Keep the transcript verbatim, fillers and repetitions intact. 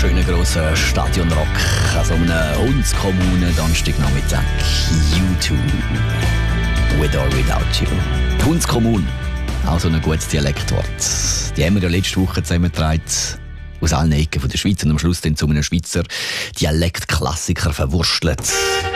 schönen grossen Stadionrock an so einer Hundskommunen Donnerstagnachmittag. U zwei. With or without you. Die Hundskommun. Also ein gutes Dialektwort. Die haben wir ja letzte Woche zusammengetragen. Aus allen Ecken der Schweiz und am Schluss dann zu einem Schweizer Dialektklassiker verwurstelt.